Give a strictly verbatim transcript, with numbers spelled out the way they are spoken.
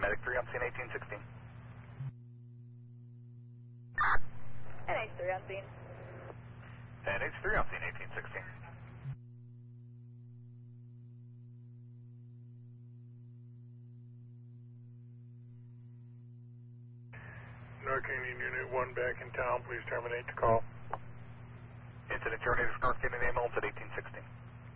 Medic three on scene eighteen sixteen. N H three on scene. N H three on scene eighteen sixteen. North Canyon Unit one back in town, please terminate the call. Incident coordinator North Canyon ambulance at eighteen sixteen.